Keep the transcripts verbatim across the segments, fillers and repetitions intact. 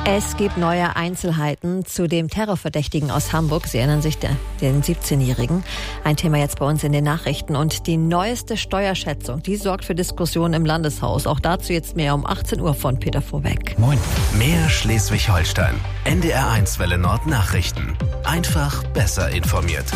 Es gibt neue Einzelheiten zu dem Terrorverdächtigen aus Hamburg. Sie erinnern sich, der, den siebzehnjährigen. Ein Thema jetzt bei uns in den Nachrichten. Und die neueste Steuerschätzung, die sorgt für Diskussionen im Landeshaus. Auch dazu jetzt mehr um achtzehn Uhr von Peter Vorbeck. Moin. Mehr Schleswig-Holstein. N D R eins Welle Nord Nachrichten. Einfach besser informiert.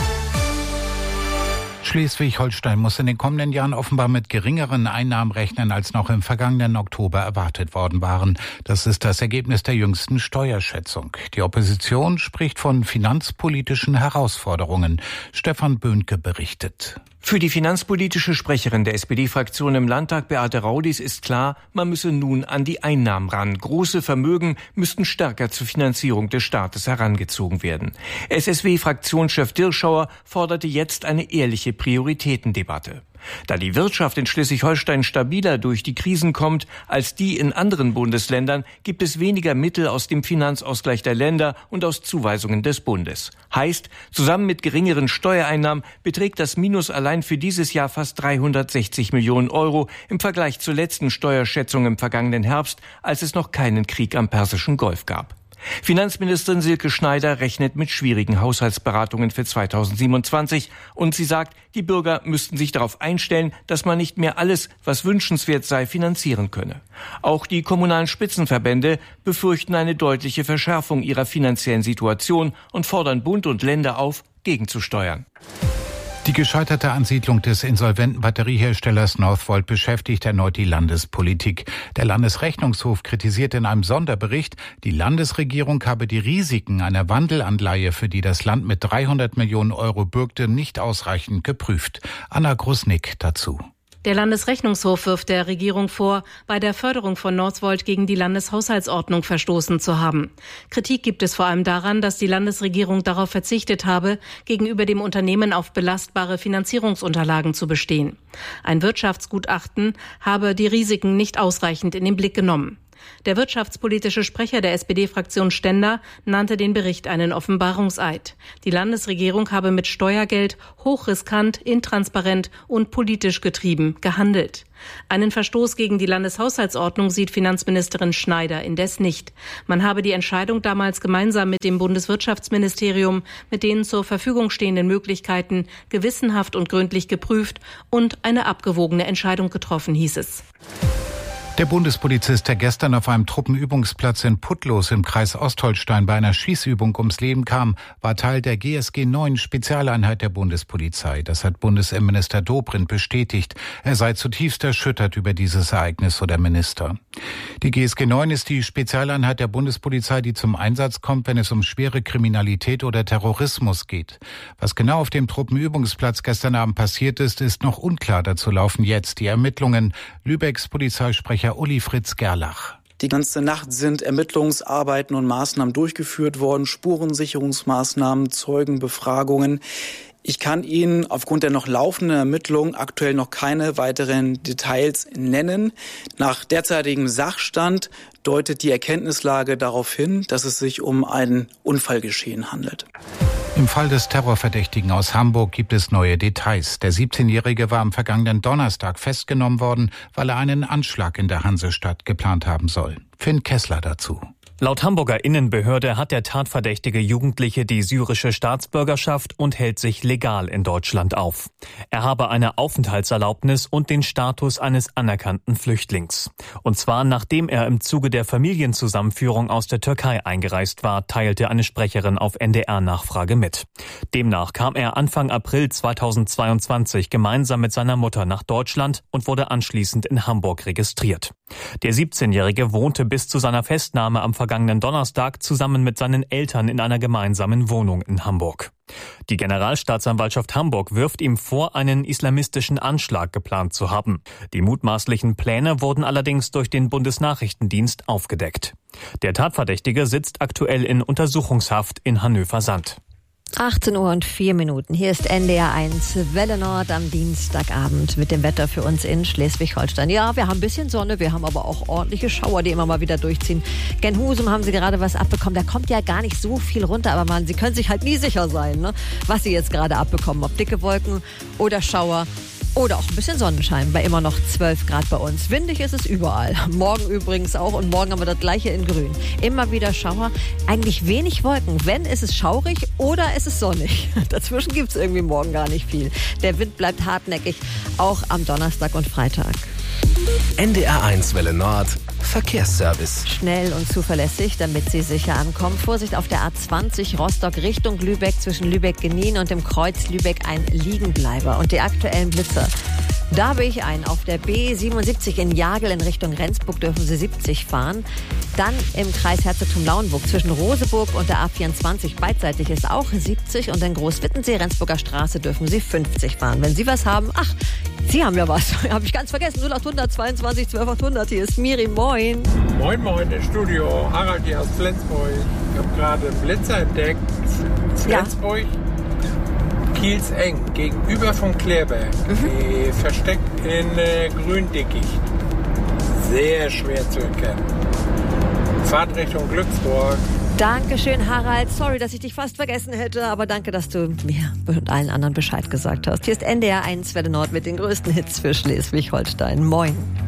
Schleswig-Holstein muss in den kommenden Jahren offenbar mit geringeren Einnahmen rechnen, als noch im vergangenen Oktober erwartet worden waren. Das ist das Ergebnis der jüngsten Steuerschätzung. Die Opposition spricht von finanzpolitischen Herausforderungen. Stefan Böhnke berichtet. Für die finanzpolitische Sprecherin der S P D-Fraktion im Landtag, Beate Raudis, ist klar, man müsse nun an die Einnahmen ran. Große Vermögen müssten stärker zur Finanzierung des Staates herangezogen werden. S S W-Fraktionschef Dirschauer forderte jetzt eine ehrliche Prioritätendebatte. Da die Wirtschaft in Schleswig-Holstein stabiler durch die Krisen kommt als die in anderen Bundesländern, gibt es weniger Mittel aus dem Finanzausgleich der Länder und aus Zuweisungen des Bundes. Heißt, zusammen mit geringeren Steuereinnahmen beträgt das Minus allein für dieses Jahr fast dreihundertsechzig Millionen Euro im Vergleich zur letzten Steuerschätzung im vergangenen Herbst, als es noch keinen Krieg am Persischen Golf gab. Finanzministerin Silke Schneider rechnet mit schwierigen Haushaltsberatungen für zweitausendsiebenundzwanzig und sie sagt, die Bürger müssten sich darauf einstellen, dass man nicht mehr alles, was wünschenswert sei, finanzieren könne. Auch die kommunalen Spitzenverbände befürchten eine deutliche Verschärfung ihrer finanziellen Situation und fordern Bund und Länder auf, gegenzusteuern. Die gescheiterte Ansiedlung des insolventen Batterieherstellers Northvolt beschäftigt erneut die Landespolitik. Der Landesrechnungshof kritisiert in einem Sonderbericht, die Landesregierung habe die Risiken einer Wandelanleihe, für die das Land mit dreihundert Millionen Euro bürgte, nicht ausreichend geprüft. Anna Grusnick dazu. Der Landesrechnungshof wirft der Regierung vor, bei der Förderung von Northvolt gegen die Landeshaushaltsordnung verstoßen zu haben. Kritik gibt es vor allem daran, dass die Landesregierung darauf verzichtet habe, gegenüber dem Unternehmen auf belastbare Finanzierungsunterlagen zu bestehen. Ein Wirtschaftsgutachten habe die Risiken nicht ausreichend in den Blick genommen. Der wirtschaftspolitische Sprecher der S P D-Fraktion Stender nannte den Bericht einen Offenbarungseid. Die Landesregierung habe mit Steuergeld hochriskant, intransparent und politisch getrieben gehandelt. Einen Verstoß gegen die Landeshaushaltsordnung sieht Finanzministerin Schneider indes nicht. Man habe die Entscheidung damals gemeinsam mit dem Bundeswirtschaftsministerium mit den zur Verfügung stehenden Möglichkeiten gewissenhaft und gründlich geprüft und eine abgewogene Entscheidung getroffen, hieß es. Der Bundespolizist, der gestern auf einem Truppenübungsplatz in Puttlos im Kreis Ostholstein bei einer Schießübung ums Leben kam, war Teil der G S G neun Spezialeinheit der Bundespolizei. Das hat Bundesinnenminister Dobrindt bestätigt. Er sei zutiefst erschüttert über dieses Ereignis, so der Minister. Die G S G neun ist die Spezialeinheit der Bundespolizei, die zum Einsatz kommt, wenn es um schwere Kriminalität oder Terrorismus geht. Was genau auf dem Truppenübungsplatz gestern Abend passiert ist, ist noch unklar. Dazu laufen jetzt die Ermittlungen. Lübecks Polizeisprecher Uli Fritz Gerlach. Die ganze Nacht sind Ermittlungsarbeiten und Maßnahmen durchgeführt worden, Spurensicherungsmaßnahmen, Zeugenbefragungen. Ich kann Ihnen aufgrund der noch laufenden Ermittlungen aktuell noch keine weiteren Details nennen. Nach derzeitigem Sachstand deutet die Erkenntnislage darauf hin, dass es sich um ein Unfallgeschehen handelt. Im Fall des Terrorverdächtigen aus Hamburg gibt es neue Details. Der siebzehnjährige war am vergangenen Donnerstag festgenommen worden, weil er einen Anschlag in der Hansestadt geplant haben soll. Finn Kessler dazu. Laut Hamburger Innenbehörde hat der tatverdächtige Jugendliche die syrische Staatsbürgerschaft und hält sich legal in Deutschland auf. Er habe eine Aufenthaltserlaubnis und den Status eines anerkannten Flüchtlings. Und zwar nachdem er im Zuge der Familienzusammenführung aus der Türkei eingereist war, teilte eine Sprecherin auf N D R-Nachfrage mit. Demnach kam er Anfang April zweitausendzweiundzwanzig gemeinsam mit seiner Mutter nach Deutschland und wurde anschließend in Hamburg registriert. Der siebzehnjährige wohnte bis zu seiner Festnahme am vergangenen Donnerstag zusammen mit seinen Eltern in einer gemeinsamen Wohnung in Hamburg. Die Generalstaatsanwaltschaft Hamburg wirft ihm vor, einen islamistischen Anschlag geplant zu haben. Die mutmaßlichen Pläne wurden allerdings durch den Bundesnachrichtendienst aufgedeckt. Der Tatverdächtige sitzt aktuell in Untersuchungshaft in Hannöver-Sand. achtzehn Uhr und vier Minuten. Hier ist N D R eins Welle Nord am Dienstagabend mit dem Wetter für uns in Schleswig-Holstein. Ja, wir haben ein bisschen Sonne, wir haben aber auch ordentliche Schauer, die immer mal wieder durchziehen. Gen Husum haben Sie gerade was abbekommen. Da kommt ja gar nicht so viel runter, aber man, Sie können sich halt nie sicher sein, ne? Was Sie jetzt gerade abbekommen. Ob dicke Wolken oder Schauer. Oder auch ein bisschen Sonnenschein bei immer noch zwölf Grad bei uns. Windig ist es überall. Morgen übrigens auch und morgen haben wir das gleiche in grün. Immer wieder Schauer, eigentlich wenig Wolken. Wenn, ist es schaurig oder ist es sonnig. Dazwischen gibt es irgendwie morgen gar nicht viel. Der Wind bleibt hartnäckig, auch am Donnerstag und Freitag. N D R eins Welle Nord Verkehrsservice. Schnell und zuverlässig, damit Sie sicher ankommen. Vorsicht auf der A zwanzig Rostock Richtung Lübeck, zwischen Lübeck-Genin und dem Kreuz Lübeck ein Liegenbleiber. Und die aktuellen Blitzer. Da habe ich einen. Auf der B siebenundsiebzig in Jagel in Richtung Rendsburg dürfen Sie siebzig fahren. Dann im Kreis Herzogtum-Lauenburg zwischen Roseburg und der A vierundzwanzig beidseitig ist auch siebzig. Und in Großwittensee, Rendsburger Straße, dürfen Sie fünfzig fahren. Wenn Sie was haben, ach, Sie haben ja was. Habe ich ganz vergessen. null achthundert zweiundzwanzig zwölf achthundert. Hier ist Miri. Moin. Moin, moin, im Studio. Harald hier aus Flensburg. Ich habe gerade einen Blitzer entdeckt. Flensburg, ja. Kielseng, gegenüber vom Klärberg. Mhm. Versteckt in äh, Gründickicht. Sehr schwer zu erkennen. Fahrt Richtung Glücksburg. Dankeschön, Harald. Sorry, dass ich dich fast vergessen hätte, aber danke, dass du mir und allen anderen Bescheid gesagt hast. Hier ist N D R eins Welle Nord mit den größten Hits für Schleswig-Holstein. Moin.